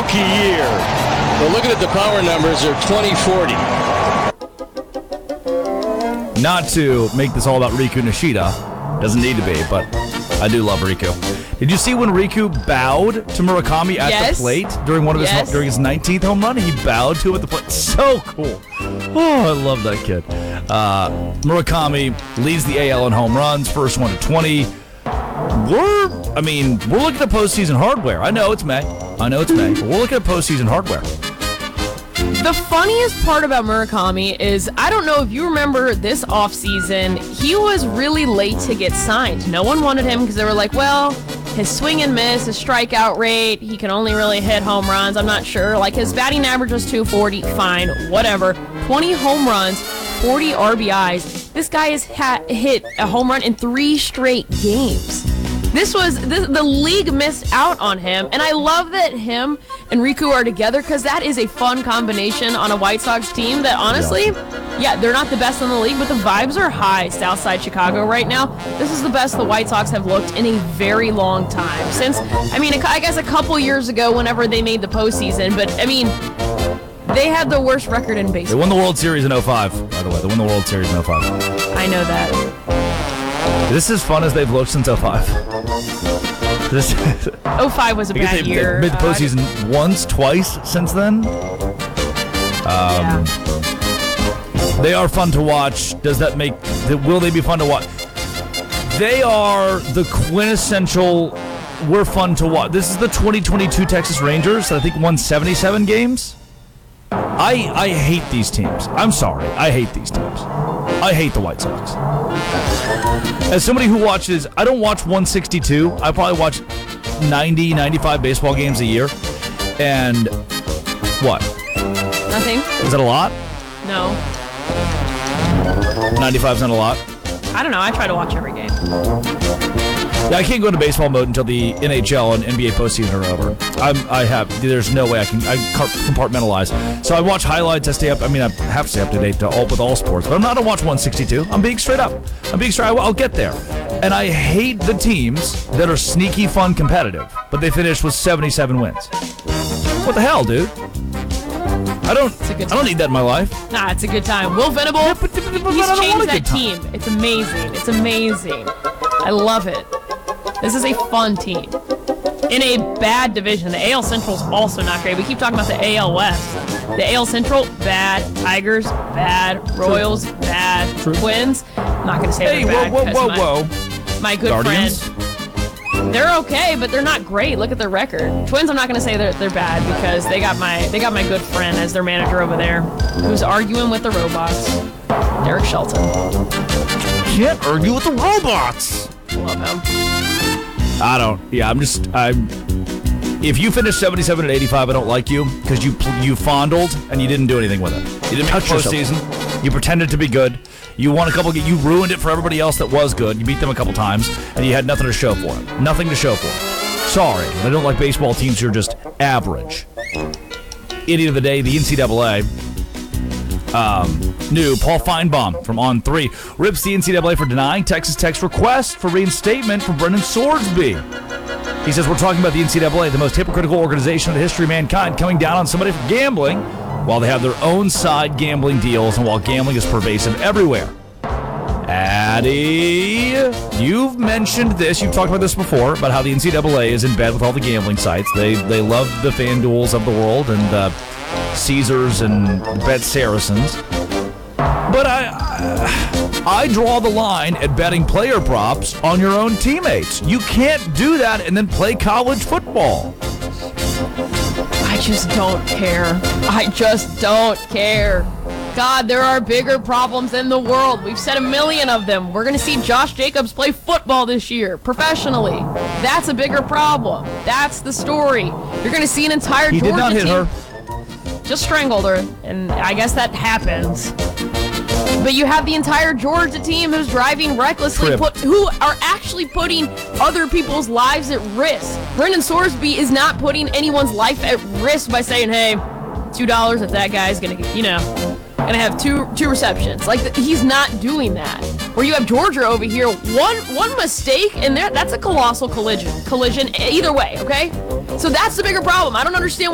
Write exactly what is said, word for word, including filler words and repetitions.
rookie year. But looking at the power numbers, they're twenty forty. Not to make this all about Riku Nishida. Doesn't need to be, but I do love Riku. Did you see when Riku bowed to Murakami at yes. the plate during one of his yes. during his nineteenth home run? He bowed to him at the plate. So cool. Oh, I love that kid. Uh, Murakami leads the A L in home runs, first one to twenty. We're, I mean, we're looking at postseason hardware. I know it's May. I know it's May, but we're looking at postseason hardware. The funniest part about Murakami is, I don't know if you remember this offseason, he was really late to get signed. No one wanted him because they were like, well, his swing and miss, his strikeout rate, he can only really hit home runs. I'm not sure. Like, his batting average was two forty. Fine, whatever. twenty home runs, forty R B Is. This guy has ha- hit a home run in three straight games. This was, this, the league missed out on him, and I love that him and Riku are together because that is a fun combination on a White Sox team that honestly, yeah. yeah, they're not the best in the league, but the vibes are high Southside Chicago right now. This is the best the White Sox have looked in a very long time. Since, I mean, I guess a couple years ago whenever they made the postseason, but, I mean, they had the worst record in baseball. They won the World Series in oh five, by the way. They won the World Series in oh five. I know that. This is as fun as they've looked since oh five. This oh five was a bad they've, year. They've made the postseason uh, once, twice since then. Um, yeah. They are fun to watch. Does that make... Will they be fun to watch? They are the quintessential... We're fun to watch. This is the twenty twenty-two Texas Rangers that I think won seventy-seven games. I I hate these teams. I'm sorry. I hate these teams. I hate the White Sox. As somebody who watches, I don't watch one sixty-two. I probably watch ninety, ninety-five baseball games a year. And what? Nothing. Is that a lot? No. ninety-five is not a lot. I don't know. I try to watch every game. Yeah, I can't go into baseball mode until the N H L and N B A postseason are over. I'm, I have, there's no way I can I compartmentalize. So I watch highlights. I stay up. I mean, I have to stay up to date to all with all sports, but I'm not gonna watch one sixty-two. I'm being straight up. I'm being straight. I'll get there. And I hate the teams that are sneaky, fun, competitive, but they finish with seventy-seven wins. What the hell, dude? I don't. I don't need that in my life. Nah, it's a good time. Will Venable, Yeah, but- but- but he's I don't want changed a that good time. team. It's amazing. It's amazing. I love it. This is a fun team. In a bad division. The A L Central is also not great. We keep talking about the A L West. The A L Central, bad. Tigers, bad. Royals, bad. True. Twins, not going to say Hey, they're bad. whoa, whoa, 'cause whoa, my, whoa. My good Guardians? friend. They're okay, but they're not great. Look at their record. Twins, I'm not going to say they're, they're bad because they got my they got my good friend as their manager over there who's arguing with the robots. Derek Shelton. Can't argue with the robots. Love him. I don't. Yeah, I'm just. I'm. If you finish seventy-seven and eighty-five, I don't like you because you you fondled and you didn't do anything with it. You didn't touch postseason. You pretended to be good. You won a couple. You ruined it for everybody else that was good. You beat them a couple times, and you had nothing to show for it. Nothing to show for it. Sorry, I don't like baseball teams who are just average. Idiot of the day, the N C double A. Um, new Paul Feinbaum from On three rips the N C double A for denying Texas Tech's request for reinstatement from Brendan Swordsby. He says, we're talking about the N C double A, the most hypocritical organization in the history of mankind, coming down on somebody for gambling while they have their own side gambling deals and while gambling is pervasive everywhere. Addy, you've mentioned this. You've talked about this before, about how the N C double A is in bed with all the gambling sites. They they love the FanDuels of the world and uh, Caesars and Bet Saracens. But I, I I draw the line at betting player props on your own teammates. You can't do that and then play college football. I just don't care. I just don't care. God, there are bigger problems in the world. We've said a million of them. We're going to see Josh Jacobs play football this year, professionally. That's a bigger problem. That's the story. You're going to see an entire He Georgia did not hit team her. just strangled her, and I guess that happens. But you have the entire Georgia team who's driving recklessly, Trip. put, who are actually putting other people's lives at risk. Brendan Swordsby is not putting anyone's life at risk by saying, hey, two dollars if that guy's going to, you know, gonna have two two receptions. Like, he's not doing that. Where you have Georgia over here, one one mistake, and there that's a colossal collision. Collision either way, okay? So that's the bigger problem. I don't understand